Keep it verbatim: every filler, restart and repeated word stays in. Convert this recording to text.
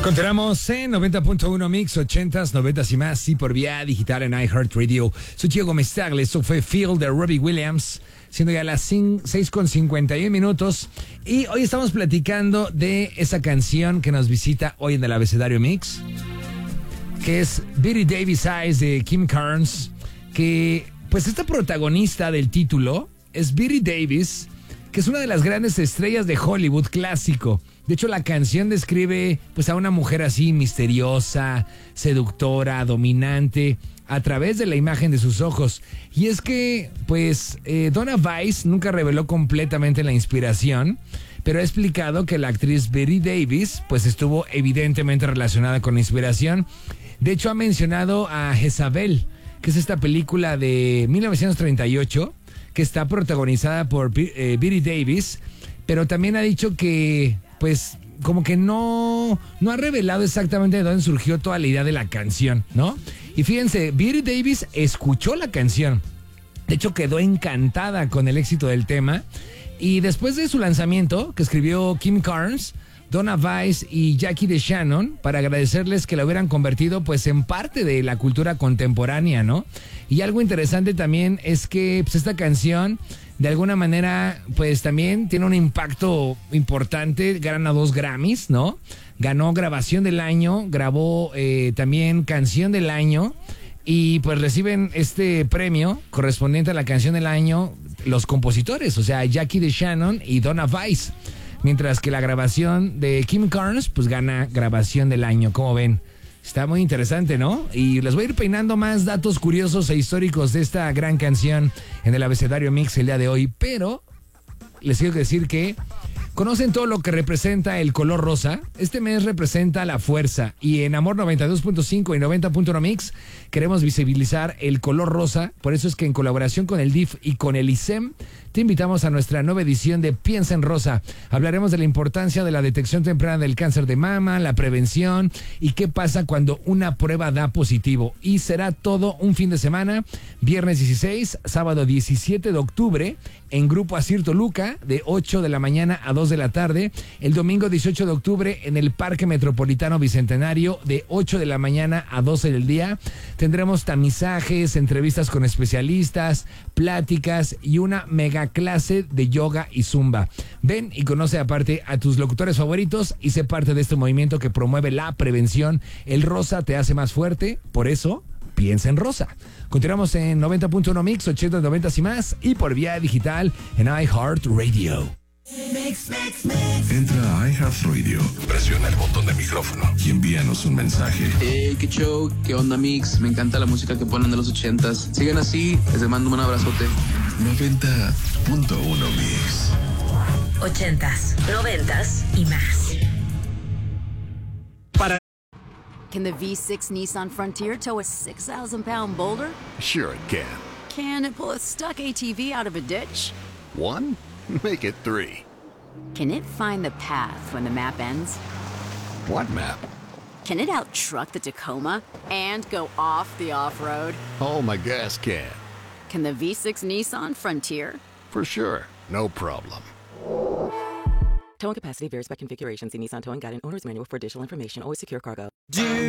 Continuamos en noventa punto uno Mix, ochentas, noventas y más, y por vía digital en iHeartRadio. Soy Diego Mestagles, esto fue Feel de Robbie Williams, siendo ya las seis con cincuenta y uno minutos. Y hoy estamos platicando de esa canción que nos visita hoy en el abecedario Mix, que es Betty Davis Eyes de Kim Carnes, que pues esta protagonista del título es Betty Davis, que es una de las grandes estrellas de Hollywood clásico. De hecho, la canción describe pues a una mujer así misteriosa, seductora, dominante, a través de la imagen de sus ojos. Y es que, pues, eh, Donna Weiss nunca reveló completamente la inspiración, pero ha explicado que la actriz Betty Davis pues estuvo evidentemente relacionada con la inspiración. De hecho, ha mencionado a Jezabel, que es esta película de mil novecientos treinta y ocho, que está protagonizada por eh, Betty Davis, pero también ha dicho que pues como que no, no ha revelado exactamente de dónde surgió toda la idea de la canción, ¿no? Y fíjense, Betty Davis escuchó la canción. De hecho, quedó encantada con el éxito del tema. Y después de su lanzamiento, que escribió Kim Carnes, Donna Weiss y Jackie DeShannon, para agradecerles que la hubieran convertido pues en parte de la cultura contemporánea, ¿no? Y algo interesante también es que pues, esta canción de alguna manera pues también tiene un impacto importante, gana dos Grammys, ¿no? Ganó grabación del año, grabó eh, también canción del año y pues reciben este premio correspondiente a la canción del año los compositores, o sea, Jackie DeShannon y Donna Weiss. Mientras que la grabación de Kim Carnes, pues gana grabación del año. ¿Cómo ven? Está muy interesante, ¿no? Y les voy a ir peinando más datos curiosos e históricos de esta gran canción en el abecedario Mix el día de hoy. Pero les quiero decir que ¿conocen todo lo que representa el color rosa? Este mes representa la fuerza. Y en Amor noventa y dos punto cinco y noventa punto uno Mix queremos visibilizar el color rosa. Por eso es que en colaboración con el D I F y con el I S E M te invitamos a nuestra nueva edición de Piensa en Rosa. Hablaremos de la importancia de la detección temprana del cáncer de mama, la prevención y qué pasa cuando una prueba da positivo. Y será todo un fin de semana, viernes dieciséis, sábado diecisiete de octubre, en Grupo Asir Toluca, de ocho de la mañana a dos de la tarde. El domingo dieciocho de octubre, en el Parque Metropolitano Bicentenario, de ocho de la mañana a doce del día. Tendremos tamizajes, entrevistas con especialistas, pláticas y una mega clase de yoga y zumba. Ven y conoce aparte a tus locutores favoritos y sé parte de este movimiento que promueve la prevención. El rosa te hace más fuerte, por eso piensa en rosa. Continuamos en noventa punto uno Mix, ochenta, noventa y más, y por vía digital en iHeartRadio. Mix, mix, mix. Entra a iHeartRadio, presiona el botón de micrófono y envíanos un mensaje. Hey, qué show, qué onda Mix, me encanta la música que ponen de los ochentas. Sigan así, les mando un abrazote. noventa punto uno Mix. Ochentas, noventas y más. Para Can the V six Nissan Frontier tow a six thousand pound boulder? Sure it can. Can it pull a stuck A T V out of a ditch? One? Make it three. Can it find the path when the map ends? What map? Can it out-truck the Tacoma and go off the off-road? Oh, my gas can. Can the V six Nissan Frontier? For sure. No problem. Towing capacity varies by configuration. See Nissan Towing Guide and Owner's Manual for additional information. Always secure cargo. Do